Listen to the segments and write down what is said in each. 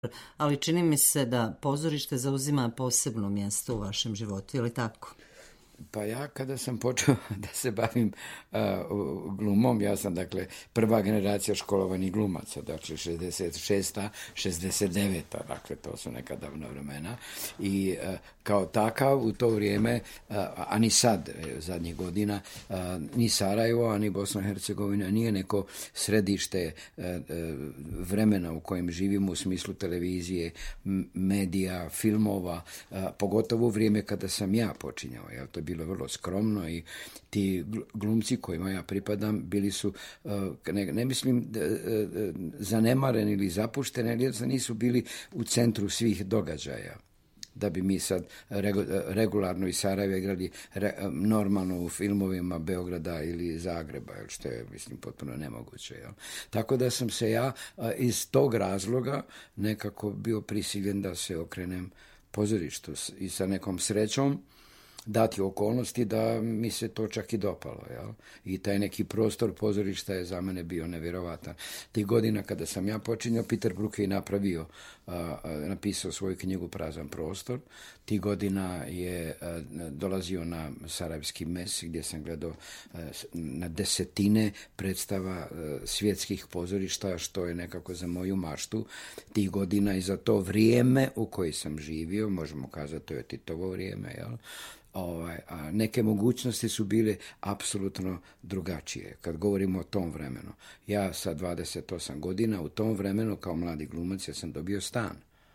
ali čini mi se da pozorište zauzima posebno mjesto u vašem životu, je li tako? Pa ja kada sam počeo da se bavim glumom, ja sam dakle prva generacija školovanih glumaca, dakle 66. 69. dakle to su neka davna vremena i kao takav u to vrijeme, a ni sad zadnjih godina, ni Sarajevo, a ni Bosna i Hercegovina nije neko središte vremena u kojem živimo u smislu televizije, medija, filmova, pogotovo u vrijeme kada sam ja počinjao, jel to je bilo vrlo skromno i ti glumci kojima ja pripadam bili su, ne mislim zanemareni ili zapušteni, jer nisu bili u centru svih događaja. Da bi mi sad regularno iz Sarajeva igrali normalno u filmovima Beograda ili Zagreba, što je, mislim, potpuno nemoguće. Jel? Tako da sam se ja iz tog razloga nekako bio prisiljen da se okrenem pozorištu i sa nekom srećom dati okolnosti da mi se to čak i dopalo. Jel? I taj neki prostor pozorišta je za mene bio nevjerovatan. Tih godina kada sam ja počinjao, Peter Brook je napisao svoju knjigu Prazan prostor. Tih godina je dolazio na Sarajevski mes gdje sam gledao na desetine predstava svjetskih pozorišta, što je nekako za moju maštu. Tih godina i za to vrijeme u koji sam živio, možemo kazati to je Titovo vrijeme, jel? A neke mogućnosti su bile apsolutno drugačije. Kad govorimo o tom vremenu. Ja sa 28 godina u tom vremenu kao mladi glumac ja sam dobio stan.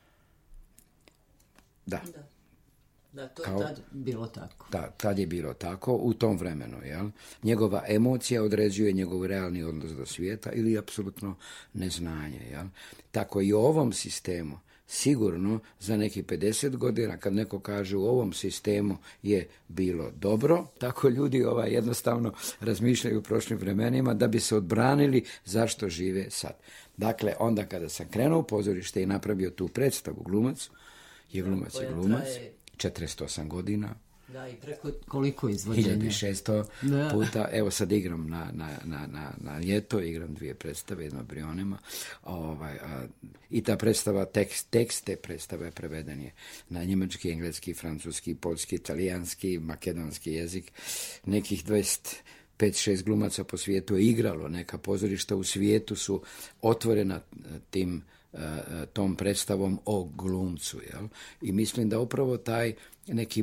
Da, to je tad bilo tako. Da, tad je bilo tako u tom vremenu. Jel? Njegova emocija određuje njegov realni odnos do svijeta ili apsolutno neznanje. Jel? Tako i u ovom sistemu sigurno za nekih 50 godina kad neko kaže u ovom sistemu je bilo dobro, tako ljudi jednostavno razmišljaju u prošlim vremenima da bi se odbranili zašto žive sad. Dakle, onda kada sam krenuo u pozorište i napravio tu predstavu Glumac, je 48 godina. Da, i preko koliko izvođenja? 1600 puta. Evo sad igram na ljeto, igram 2 predstave, jedno Brionima. I ta predstava, tekst te predstave preveden je na njemački, engleski, francuski, poljski, italijanski, makedonski jezik. Nekih 5-6 glumaca po svijetu je igralo. Neka pozorišta u svijetu su otvorena tom predstavom o glumcu. Jel? I mislim da upravo taj neki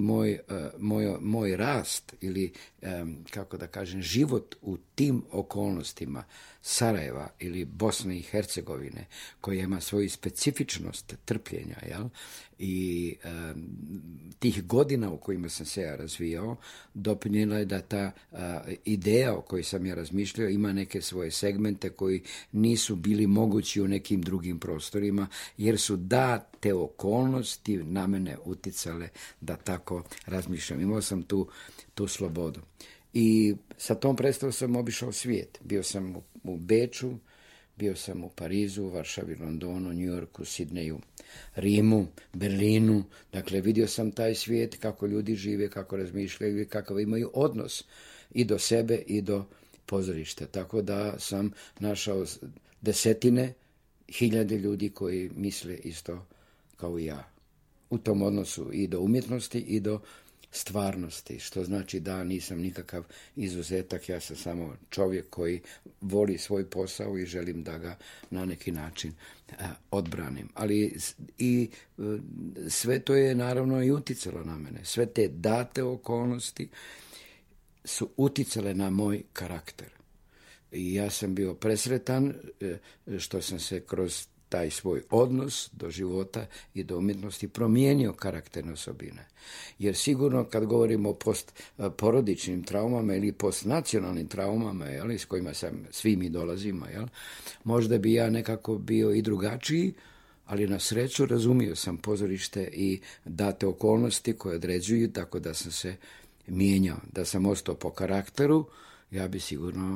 moj rast ili, kako da kažem, život u tim okolnostima Sarajeva ili Bosne i Hercegovine, koja ima svoju specifičnost trpljenja, jel? I tih godina u kojima sam se ja razvijao, doprinijela je da ta ideja o kojoj sam ja razmišljao ima neke svoje segmente koji nisu bili mogući u nekim drugim prostorima, jer su date okolnosti na mene uticale da tako razmišljam. Imao sam tu slobodu. I sa tom predstavom sam obišao svijet. Bio sam u Beču, bio sam u Parizu, Varšavi, Londonu, New Yorku, Sidneju, Rimu, Berlinu. Dakle, vidio sam taj svijet, kako ljudi žive, kako razmišljaju i kakav imaju odnos i do sebe i do pozorišta. Tako da sam našao desetine, hiljade ljudi koji misle isto kao i ja. U tom odnosu i do umjetnosti i do stvarnosti, što znači da nisam nikakav izuzetak, ja sam samo čovjek koji voli svoj posao i želim da ga na neki način odbranim. Ali i sve to je naravno i uticalo na mene. Sve te date okolnosti su uticale na moj karakter. I ja sam bio presretan što sam se kroz taj svoj odnos do života i do umjetnosti promijenio karakterne osobine. Jer sigurno kad govorimo o postporodičnim traumama ili postnacionalnim traumama, jel, s kojima svi mi dolazimo, jel, možda bi ja nekako bio i drugačiji, ali na sreću razumio sam pozorište i date okolnosti koje određuju, tako da sam se mijenjao. Da sam ostao po karakteru, ja bi sigurno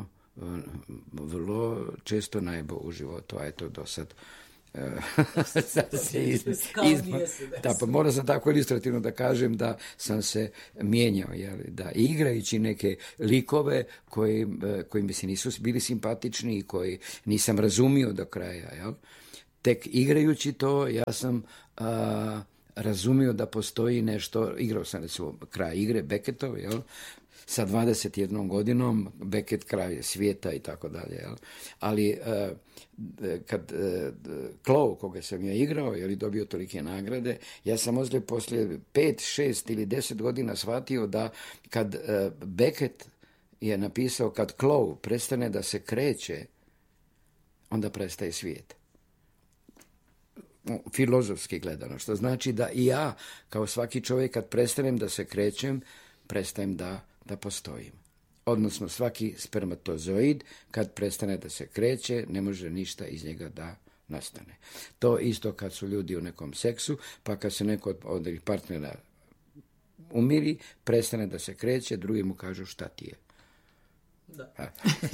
vrlo često najbolj u životu, a eto do sad pa moram sam tako ilustrativno da kažem da sam se mijenjao, jel, da igrajući neke likove koji mi se nisu bili simpatični i koji nisam razumio do kraja, jel, tek igrajući to, ja sam razumio da postoji nešto, igrao sam recimo kraj igre Beckettov, jel? Sa 21 godinom, Beckett kraj svijeta i tako dalje. Ali kad Clough, koga sam ja igrao, je li dobio tolike nagrade, ja sam poslije 5, 6 ili 10 godina shvatio da kad Beckett je napisao kad Clough prestane da se kreće, onda prestaje svijet. Filozofski gledano, što znači da i ja, kao svaki čovjek, kad prestanem da se krećem, prestajem da postojim. Odnosno, svaki spermatozoid, kad prestane da se kreće, ne može ništa iz njega da nastane. To isto kad su ljudi u nekom seksu, pa kad se neko od partnera umiri, prestane da se kreće, drugi mu kažu šta ti je. Da.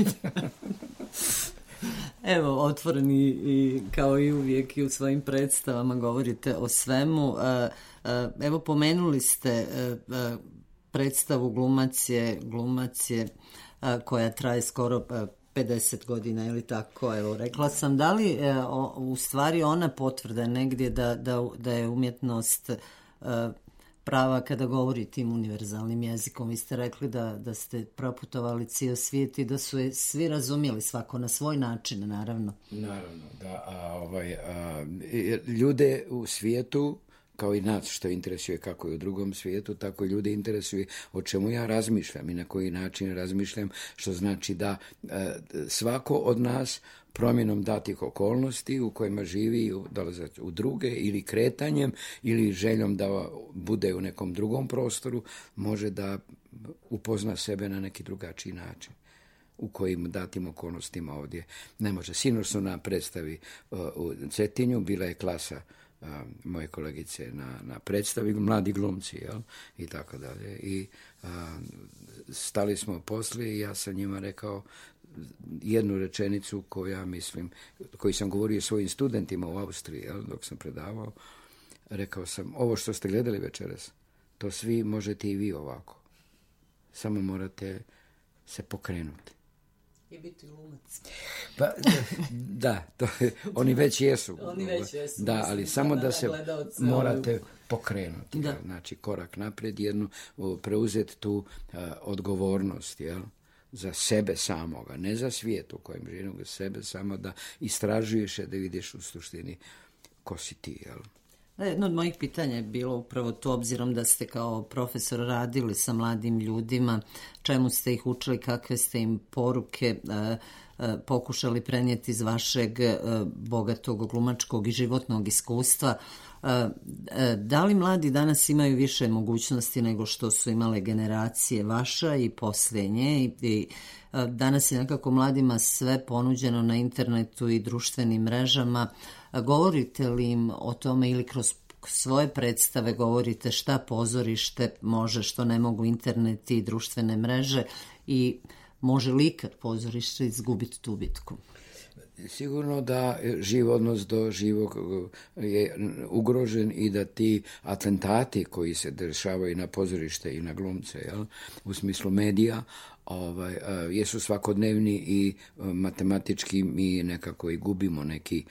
Evo, otvoreni i kao i uvijek i u svojim predstavama govorite o svemu. Evo, pomenuli ste predstavu Glumac je koja traje skoro 50 godina ili tako. Evo, rekla sam, da li u stvari ona potvrda negdje da je umjetnost prava kada govori tim univerzalnim jezikom? Vi ste rekli da ste proputovali cijel svijet i da su je svi razumjeli, svako na svoj način, naravno. Naravno, da. Ljude u svijetu, kao i nas što interesuje kako je u drugom svijetu, tako i ljude interesuje o čemu ja razmišljam i na koji način razmišljam, što znači da svako od nas promjenom datih okolnosti u kojima živi, dolazak u druge ili kretanjem ili željom da bude u nekom drugom prostoru, može da upozna sebe na neki drugačiji način u kojim datim okolnostima ovdje ne može. Sinoć su na predstavi u Cetinju, bila je klasa moje kolegice na predstavi, mladi glumci, jel? I tako dalje. I stali smo poslije i ja sam njima rekao jednu rečenicu koju sam govorio svojim studentima u Austriji, jel? Dok sam predavao. Rekao sam, ovo što ste gledali večeras, to svi možete i vi ovako. Samo morate se pokrenuti. I biti glumac. Pa, da, oni već jesu. Oni već jesu. Da, ali samo da se morate pokrenuti. Da. Znači, korak naprijed, preuzeti tu odgovornost, jel? Za sebe samoga, ne za svijet u kojem živimo, nego sebe samo da istražuješ, da vidiš u suštini ko si ti, jel? Jedno od mojih pitanja je bilo upravo to, obzirom da ste kao profesor radili sa mladim ljudima, čemu ste ih učili, kakve ste im poruke pokušali prenijeti iz vašeg bogatog glumačkog i životnog iskustva. Da li mladi danas imaju više mogućnosti nego što su imale generacije vaša i posljednje? I danas je nekako mladima sve ponuđeno na internetu i društvenim mrežama. Govorite li im o tome ili kroz svoje predstave govorite šta pozorište može, što ne mogu internet i društvene mreže, i može li ikad pozorište izgubiti tu bitku? Sigurno da živ odnos do živog je ugrožen i da ti atentati koji se dešavaju na pozorište i na glumce, jel, u smislu medija, jesu svakodnevni i matematički mi nekako i gubimo neki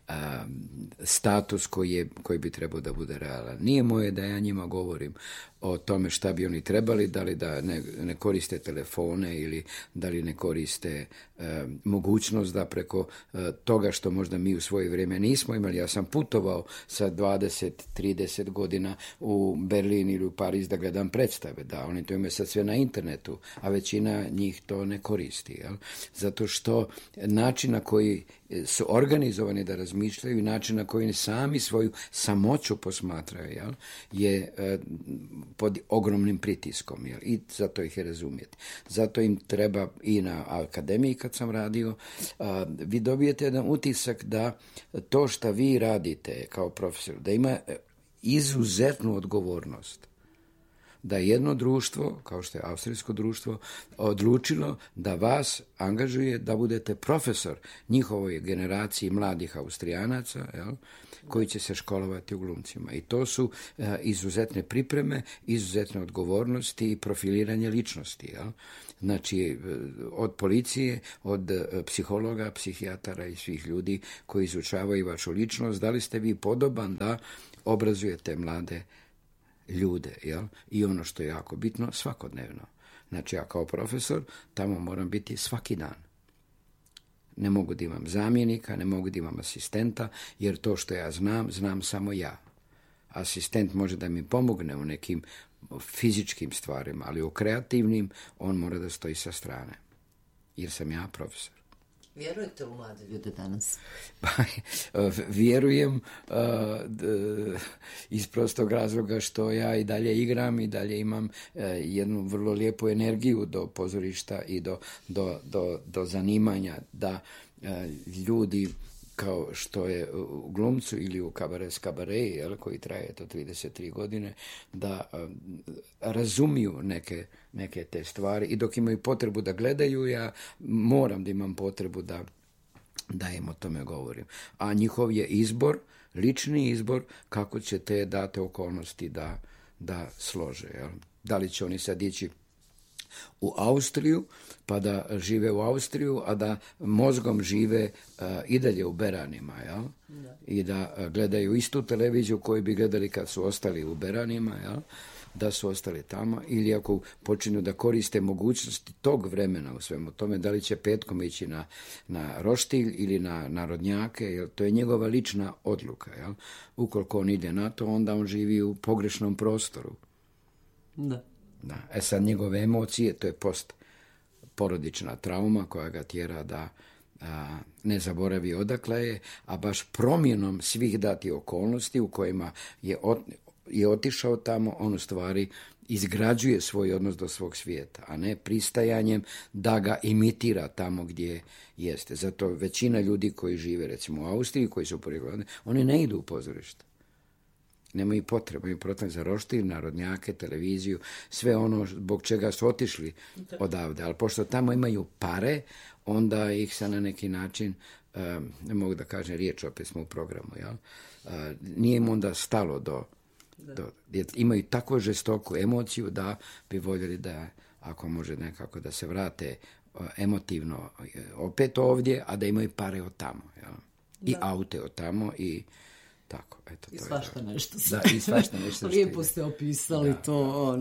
status koji bi trebao da bude realan. Nije moje da ja njima govorim o tome šta bi oni trebali, da li da ne koriste telefone ili da li ne koriste mogućnost da preko toga što možda mi u svoje vrijeme nismo imali. Ja sam putovao sa 20-30 godina u Berlin ili u Pariz da gledam predstave. Da, oni to imaju sad sve na internetu, a većina njih to ne koristi. Jel? Zato što način na koji su organizovani da razmišljaju i način na koji sami svoju samoću posmatraju, jel, je pod ogromnim pritiskom, jel, i zato ih je razumjeti. Zato im treba, i na akademiji kad sam radio, vi dobijete jedan utisak da to što vi radite kao profesor, da ima izuzetnu odgovornost. Da jedno društvo, kao što je austrijsko društvo, odlučilo da vas angažuje da budete profesor njihovoj generaciji mladih Austrijanaca, jel, koji će se školovati u glumcima. I to su izuzetne pripreme, izuzetne odgovornosti i profiliranje ličnosti. Jel? Znači, od policije, od psihologa, psihijatara i svih ljudi koji izučavaju vašu ličnost, da li ste vi podoban da obrazujete mlade ljude. Jel? I ono što je jako bitno, svakodnevno. Znači, ja kao profesor tamo moram biti svaki dan. Ne mogu da imam zamjenika, ne mogu da imam asistenta, jer to što ja znam samo ja. Asistent može da mi pomogne u nekim fizičkim stvarima, ali u kreativnim on mora da stoji sa strane. Jer sam ja profesor. Vjerujete u mlade ljude danas? Vjerujem iz prostog razloga što ja i dalje igram i dalje imam jednu vrlo lijepu energiju do pozorišta i do zanimanja da ljudi kao što je u glumcu ili u kabaret, koji traje to 33 godine, da razumiju neke te stvari i dok imaju potrebu da gledaju, ja moram da imam potrebu da im o tome govorim. A njihov je izbor, lični izbor, kako će te date okolnosti da slože. Jel? Da li će oni sad ići u Austriju, pa da žive u Austriju, a da mozgom žive i dalje u Beranima, jel? Da. I da gledaju istu televiziju koju bi gledali kad su ostali u Beranima, jel? Da su ostali tamo, ili ako počinju da koriste mogućnosti tog vremena u svemu tome, da li će petkom ići na roštilj ili na narodnjake, jer to je njegova lična odluka. Jel? Ukoliko on ide na to, onda on živi u pogrešnom prostoru. Da. Da. Sad njegove emocije, to je porodična trauma koja ga tjera da ne zaboravi odakle je, a baš promjenom svih dati okolnosti u kojima je otišao tamo, on u stvari izgrađuje svoj odnos do svog svijeta, a ne pristajanjem da ga imitira tamo gdje jeste. Zato većina ljudi koji žive recimo u Austriji, koji su porijeklom, oni ne idu u pozorište. Nemaju potrebu za roštilj, narodnjake, televiziju, sve ono zbog čega su otišli odavde. Ali pošto tamo imaju pare, onda ih se na neki način, ne mogu da kažem riječ, opet smo u programu, jel? Nije im onda stalo imaju tako žestoku emociju da bi voljeli da, ako može nekako da se vrate emotivno opet ovdje, a da imaju pare od tamo, jel? I aute od tamo i tako, eto, I svašta nešto. Da, i svašta nešto. Lijepo ste opisali to,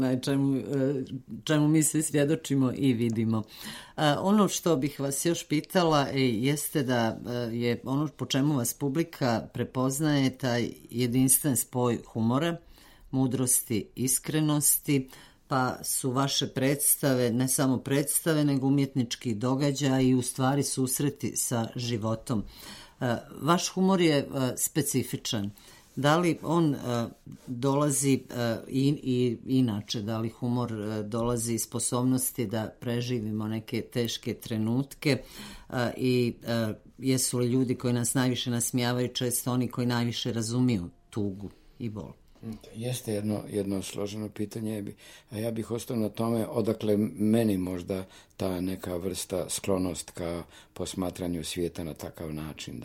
čemu mi se svjedočimo i vidimo. Ono što bih vas još pitala jeste da je ono po čemu vas publika prepoznaje taj jedinstven spoj humora, mudrosti, iskrenosti, pa su vaše predstave, ne samo predstave, nego umjetnički događaj i u stvari susreti sa životom. Vaš humor je specifičan. Da li on dolazi i inače, da li humor dolazi iz sposobnosti da preživimo neke teške trenutke i jesu li ljudi koji nas najviše nasmijavaju često oni koji najviše razumiju tugu i bol? Jeste jedno složeno pitanje, a ja bih ostao na tome odakle meni možda ta neka vrsta sklonost ka posmatranju svijeta na takav način.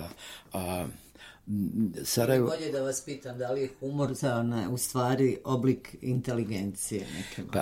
Sarajevo... Bolje da vas pitam, da li je humor u stvari oblik inteligencije neke?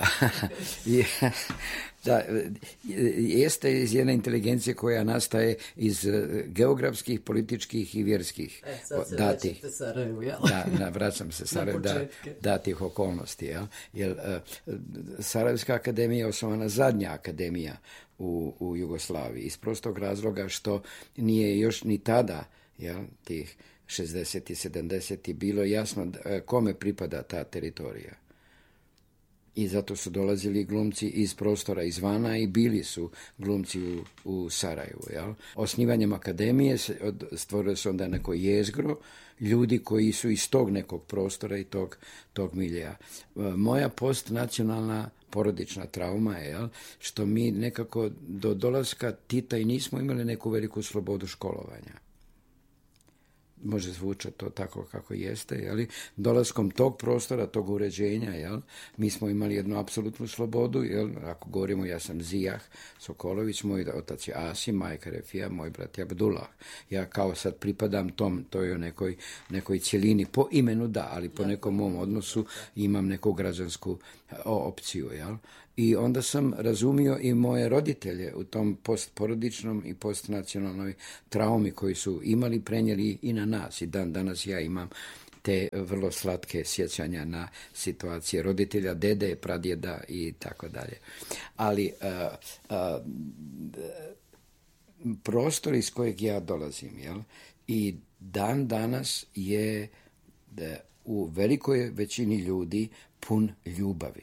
Jeste iz jedne inteligencije koja nastaje iz geografskih, političkih i vjerskih datih. Sarajevu, jel? Da, vraćam se Sarajevu, datih okolnosti. Jel? Jer Sarajevska akademija je osnovana zadnja akademija u Jugoslaviji iz prostog razloga što nije još ni tada, jel, tih 60. i 70. bilo jasno kome pripada ta teritorija. I zato su dolazili glumci iz prostora izvana i bili su glumci u Sarajevu. Jel? Osnivanjem akademije stvorilo se onda neko jezgro ljudi koji su iz tog nekog prostora i tog miljeja. Moja postnacionalna porodična trauma je, jel, što mi nekako do dolaska Tita i nismo imali neku veliku slobodu školovanja. može zvučati to tako kako jeste, jeli? Dolaskom tog prostora, tog uređenja, jel? Mi smo imali jednu apsolutnu slobodu, jel? Ako govorimo, ja sam Zijah Sokolović, moj otac je Asim, majka Refija, moj brat je Abdullah. Ja kao sad pripadam toj nekoj cjelini, po imenu da, ali po nekom mom odnosu imam neku građansku opciju, jel? I onda sam razumio i moje roditelje u tom postporodičnom i postnacionalnoj traumi koji su imali, prenijeli i na nas. I danas ja imam te vrlo slatke sjećanja na situacije roditelja, dede, pradjeda i tako dalje. Ali prostor iz kojeg ja dolazim, jel? I danas je u velikoj većini ljudi pun ljubavi.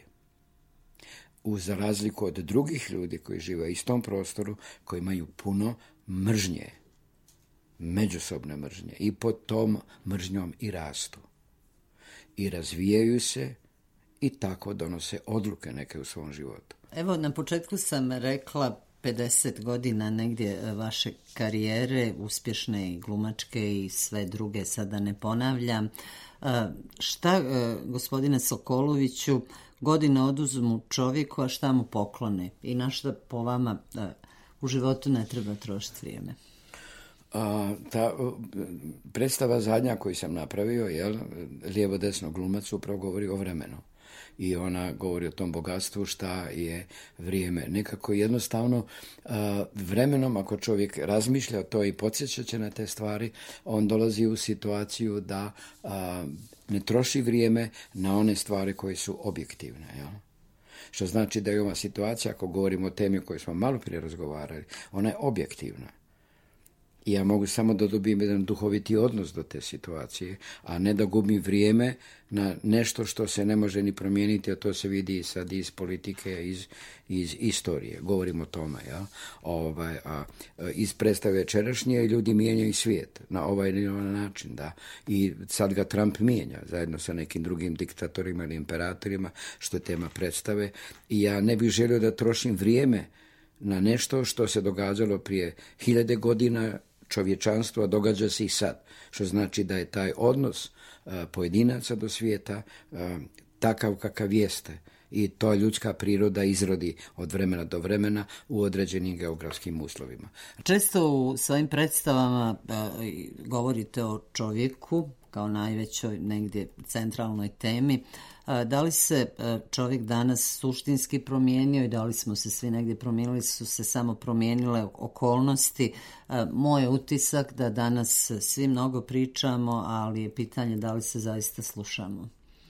Za razliku od drugih ljudi koji žive u istom prostoru, koji imaju puno mržnje, međusobne mržnje, i pod tom mržnjom i rastu. I razvijaju se i tako donose odluke neke u svom životu. Evo, na početku sam rekla 50 godina negdje vaše karijere, uspješne i glumačke i sve druge, sada ne ponavljam. Šta, gospodine Sokoloviću, godine oduzmu čovjeku, a šta mu poklone? I na šta po vama u životu ne treba trošiti vrijeme? Ta predstava zadnja koju sam napravio, jel, lijevo-desno glumac, upravo govori o vremenu. I ona govori o tom bogatstvu šta je vrijeme. Nekako jednostavno vremenom, ako čovjek razmišlja to i podsjeća će na te stvari, on dolazi u situaciju da ne troši vrijeme na one stvari koje su objektivne. Jel? Što znači da je ova situacija, ako govorimo o temi o kojoj smo malo prije razgovarali, ona je objektivna. I ja mogu samo da dobijem jedan duhoviti odnos do te situacije, a ne da gubim vrijeme na nešto što se ne može ni promijeniti, a to se vidi sad iz politike, iz istorije. Govorim o tome. Ja? Iz predstave večerašnje ljudi mijenjaju svijet na ovaj ili onaj način. Da? I sad ga Trump mijenja zajedno sa nekim drugim diktatorima ili imperatorima, što je tema predstave. I ja ne bih želio da trošim vrijeme na nešto što se događalo prije 1000 godina čovječanstva, događa se i sad. Što znači da je taj odnos pojedinaca do svijeta takav kakav jeste. I to ljudska priroda izrodi od vremena do vremena u određenim geografskim uslovima. Često u svojim predstavama govorite o čovjeku kao najvećoj negdje centralnoj temi. Da li se čovjek danas suštinski promijenio i da li smo se svi negdje promijenili, su se samo promijenile okolnosti? Moj utisak da danas svi mnogo pričamo, ali je pitanje da li se zaista slušamo.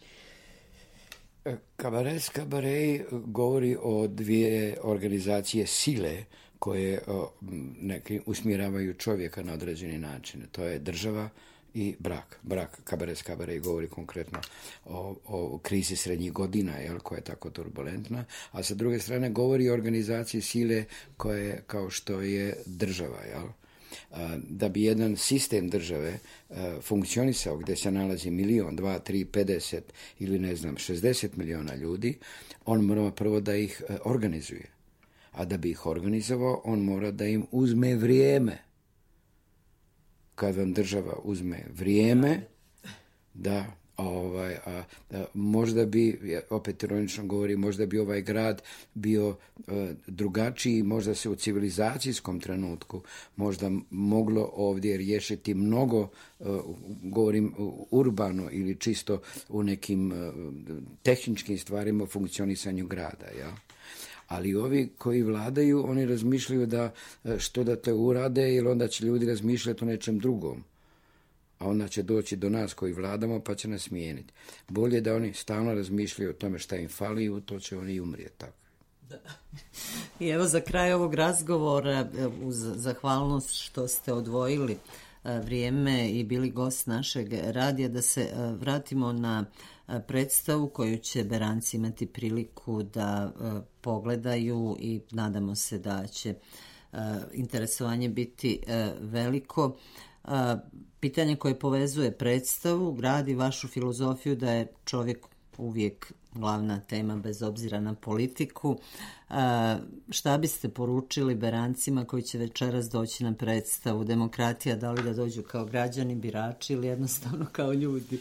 Kabaret govori o dvije organizacije sile koje neki usmjeravaju čovjeka na određeni način. To je država i brak. Kabaret govori konkretno o krizi srednjih godina, jel, koja je tako turbulentna, a sa druge strane govori o organizaciji sile koje kao što je država, jel. Da bi jedan sistem države funkcionisao gdje se nalazi 1, 2, 3, 50 ili 60 milijuna ljudi, on mora prvo da ih organizuje. A da bi ih organizovao, on mora da im uzme vrijeme. Kad vam država uzme vrijeme, da možda bi, opet ironično govori, možda bi ovaj grad bio drugačiji, možda se u civilizacijskom trenutku možda moglo ovdje riješiti mnogo, govorim urbano ili čisto u nekim tehničkim stvarima o funkcionisanju grada, ja. Ali ovi koji vladaju, oni razmišljaju da što da te urade, jer onda će ljudi razmišljati o nečem drugom. A onda će doći do nas koji vladamo pa će nas smijeniti. Bolje da oni stalno razmišljaju o tome šta im fali, u to će oni umrijeti tako. Da. I evo za kraj ovog razgovora, uz zahvalnost što ste odvojili vrijeme i bili gost našeg radija, da se vratimo na predstavu koju će Beranci imati priliku da pogledaju i nadamo se da će interesovanje biti veliko. Pitanje koje povezuje predstavu gradi vašu filozofiju da je čovjek uvijek glavna tema bez obzira na politiku. Šta biste poručili Berancima koji će večeras doći na predstavu Demokratija, da li da dođu kao građani, birači ili jednostavno kao ljudi?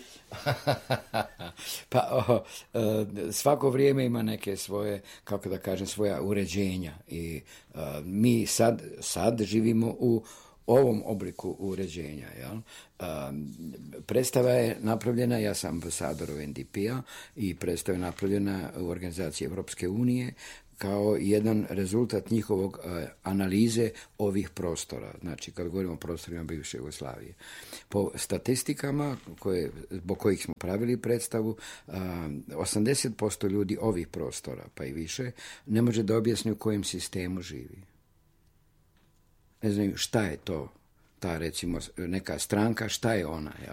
Pa svako vrijeme ima neke svoje, kako da kažem, svoja uređenja i mi sad živimo u ovom obliku uređenja. Jel? Predstava je napravljena, ja sam ambasador NDP-a i predstava je napravljena u organizaciji Evropske unije kao jedan rezultat njihovog analize ovih prostora. Znači, kad govorimo o prostorima bivše Jugoslavije. Po statistikama zbog kojih smo pravili predstavu, 80% ljudi ovih prostora, pa i više, ne može da objasni u kojem sistemu živi. Ne znaju šta je to, ta recimo neka stranka, šta je ona, jel?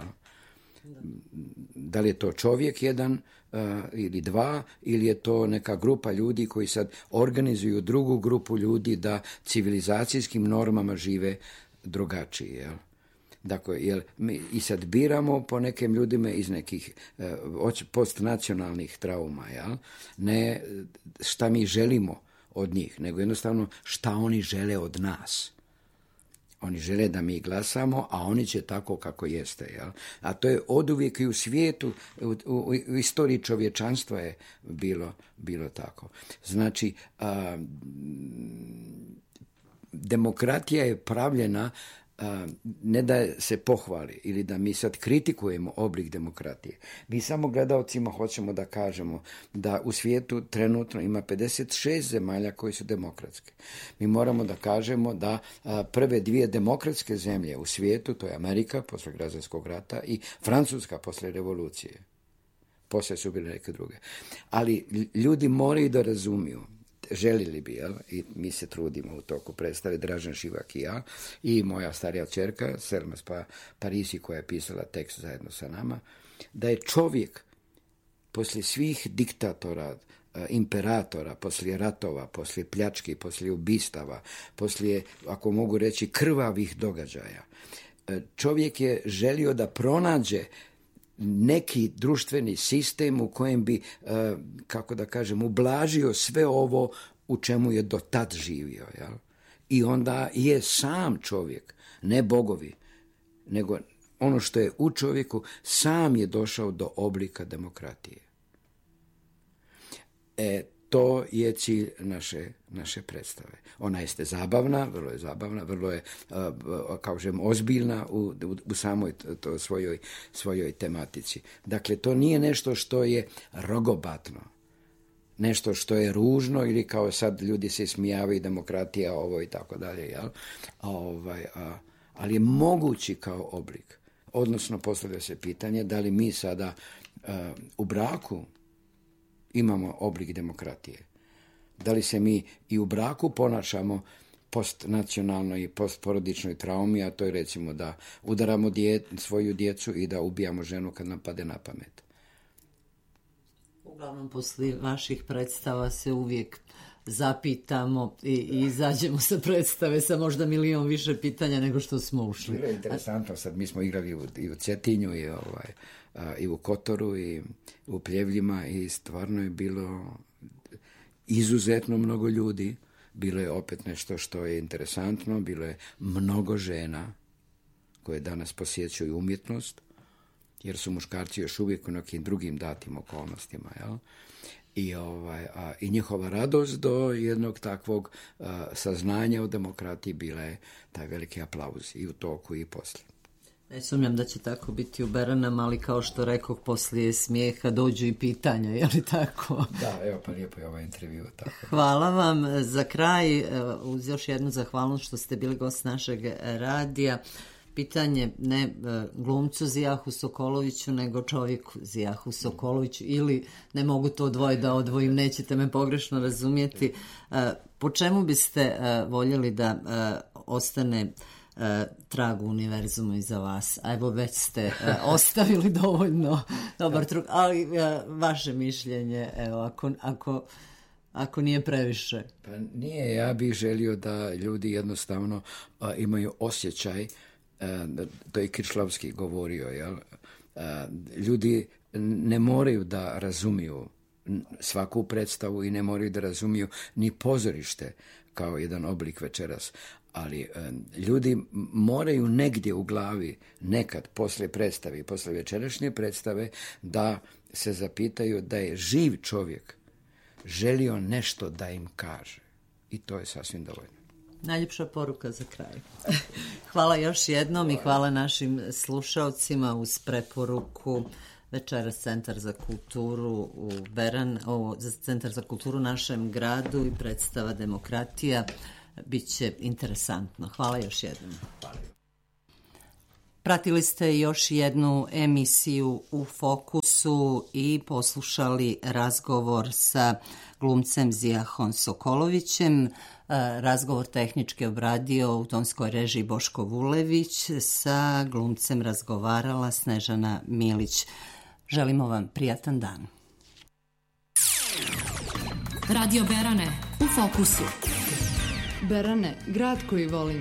Da li je to čovjek jedan ili dva, ili je to neka grupa ljudi koji sad organizuju drugu grupu ljudi da civilizacijskim normama žive drugačije, jel? Dakle, jel, mi i sad biramo po nekim ljudima iz nekih postnacionalnih trauma, jel? Ne šta mi želimo od njih, nego jednostavno šta oni žele od nas. Oni žele da mi glasamo, a oni će tako kako jeste. Jel? A to je oduvijek i u svijetu, u istoriji čovječanstva je bilo tako. Znači, demokratija je pravljena ne da se pohvali ili da mi sad kritikujemo oblik demokratije. Mi samo gledalcima hoćemo da kažemo da u svijetu trenutno ima 56 zemalja koji su demokratske. Mi moramo da kažemo da prve dvije demokratske zemlje u svijetu, to je Amerika posle građanskog rata i Francuska posle revolucije. Poslije su bile neke druge. Ali ljudi moraju da razumiju, željeli bi, jel? I mi se trudimo u toku predstave, Dražen Šivak i ja, i moja starija ćerka, Selma Parisi, koja je pisala tekst zajedno sa nama, da je čovjek poslije svih diktatora, imperatora, poslije ratova, poslije pljački, poslije ubistava, poslije, ako mogu reći, krvavih događaja, čovjek je želio da pronađe neki društveni sistem u kojem bi, kako da kažem, ublažio sve ovo u čemu je do tad živio. Jel? I onda je sam čovjek, ne bogovi, nego ono što je u čovjeku, sam je došao do oblika demokratije. To je cilj naše predstave. Ona jeste zabavna, vrlo je, kažem, ozbiljna u samoj svojoj tematici. Dakle, to nije nešto što je rogobatno, nešto što je ružno ili kao sad ljudi se smijavaju, demokratija, ovo i tako dalje, jel? Ali je mogući kao oblik. Odnosno, postavlja se pitanje da li mi sada u braku imamo oblik demokratije. Da li se mi i u braku ponašamo postnacionalnoj i postporodičnoj traumi, a to je recimo da udaramo svoju djecu i da ubijamo ženu kad nam pade na pamet. Uglavnom, poslije vaših predstava se uvijek zapitamo i izađemo sa predstave sa možda milion više pitanja nego što smo ušli. Bilo je interesantno, sad mi smo igrali i u Cetinju i u Kotoru i u Pljevljima i stvarno je bilo izuzetno mnogo ljudi. Bilo je opet nešto što je interesantno, bilo je mnogo žena koje danas posjećuju umjetnost, jer su muškarci još uvijek u nekim drugim datim okolnostima, jel? I njihova radost do jednog takvog saznanja o demokratiji bila je taj veliki aplauz i u toku i poslije. Ne sumnjam da će tako biti u Beranama, ali kao što rekoh, poslije smijeha dođu i pitanja, je li tako? Da, evo pa lijepo je ovaj intervju. Tako. Hvala vam. Za kraj, uz još jednu zahvalnost što ste bili gost našeg radija, pitanje ne glumcu Zijahu Sokoloviću, nego čovjeku Zijahu Sokoloviću, ili ne mogu to dvoje da odvojim, nećete me pogrešno razumjeti. Po čemu biste voljeli da ostane trag u univerzumu iza vas? A evo, već ste ostavili dovoljno dobar trug, ali vaše mišljenje, evo, ako nije previše. Pa nije, ja bih želio da ljudi jednostavno imaju osjećaj, to je Kiršlavski govorio, jel? Ljudi ne moraju da razumiju svaku predstavu i ne moraju da razumiju ni pozorište kao jedan oblik večeras, ali ljudi moraju negdje u glavi nekad posle predstave i posle večerašnje predstave da se zapitaju da je živ čovjek želio nešto da im kaže. I to je sasvim dovoljno. Najljepša poruka za kraj. Hvala još jednom i hvala našim slušalcima uz preporuku večeras Centar za kulturu u Centar za kulturu u našem gradu i predstava Demokratija. Biće interesantno. Hvala još jednom. Pratili ste još jednu emisiju U fokusu i poslušali razgovor sa glumcem Zijahom Sokolovićem. Razgovor tehnički obradio u tonskoj režiji Boško Vulević. Sa glumcem razgovarala Snežana Milić. Želimo vam prijatan dan. Radio Berane, U fokusu. Berane, grad koji volim.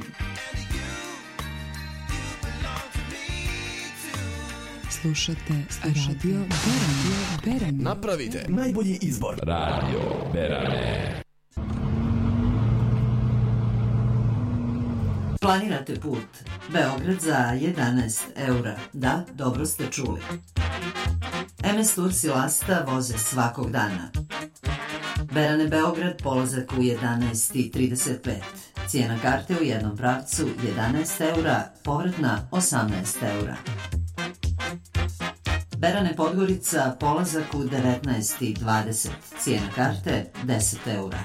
Slušate Radio Berane. Napravite najbolji izbor. Radio Berane. Planirate put Beograd za 11 eura. Da, dobro ste čuli. MS Tours i Lasta voze svakog dana. Berane Beograd, polazak u 11:35. Cijena karte u jednom pravcu 11 eura, povratna 18 eura. Berane Podgorica, polazak u 19:20. Cijena karte 10 eura.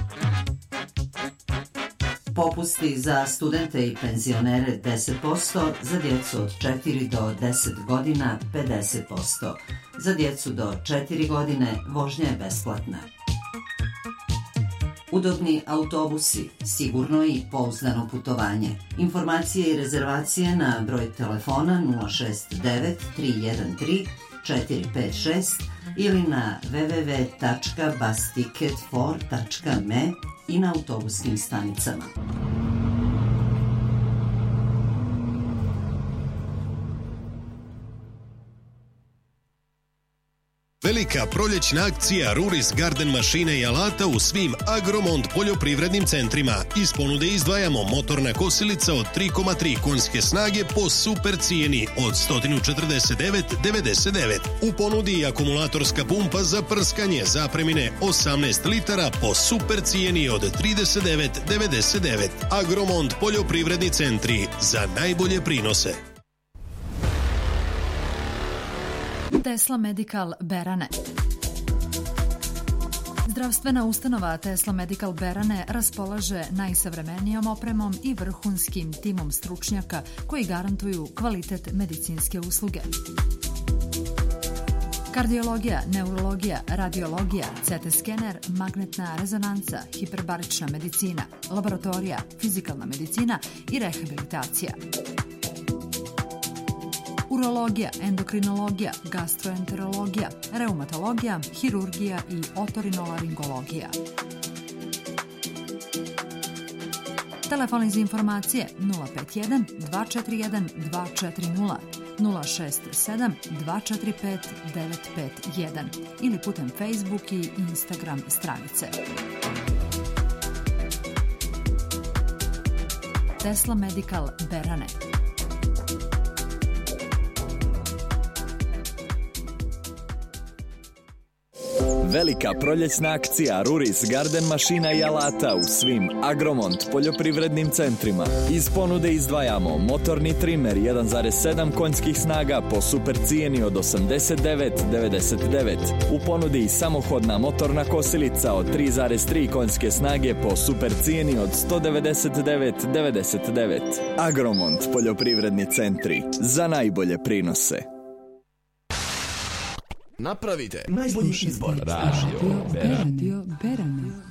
Popusti za studente i penzionere 10%, za djecu od 4 do 10 godina 50%. Za djecu do 4 godine vožnja je besplatna. Udobni autobusi, sigurno i pouzdano putovanje. Informacije i rezervacije na broj telefona 069 313 456 ili na www.busticketfor.me i na autobuskim stanicama. Velika proljećna akcija Ruris Garden mašine i alata u svim Agromont poljoprivrednim centrima. Iz ponude izdvajamo motorna kosilica od 3,3 konjske snage po super cijeni od 149,99. U ponudi i akumulatorska pumpa za prskanje zapremine 18 litara po super cijeni od 39,99. Agromont poljoprivredni centri za najbolje prinose. Tesla Medical Berane. Zdravstvena ustanova Tesla Medical Berane raspolaže najsavremenijom opremom i vrhunskim timom stručnjaka koji garantuju kvalitet medicinske usluge. Kardiologija, neurologija, radiologija, CT skener, magnetna rezonanca, hiperbarična medicina, laboratorija, fizikalna medicina i rehabilitacija. Urologija, endokrinologija, gastroenterologija, reumatologija, hirurgija i otorinolaringologija. Telefon za informacije 051 241 240 067 245 951 ili putem Facebook i Instagram stranice. Tesla Medical Berane. Velika proljećna akcija Ruris Garden mašina i alata u svim Agromont poljoprivrednim centrima. Iz ponude izdvajamo motorni trimer 1,7 konjskih snaga po super cijeni od 89,99. U ponudi i samohodna motorna kosilica od 3,3 konjske snage po super cijeni od 199,99. Agromont poljoprivredni centri za najbolje prinose. Napravite najbolji izbor. Radio Berane.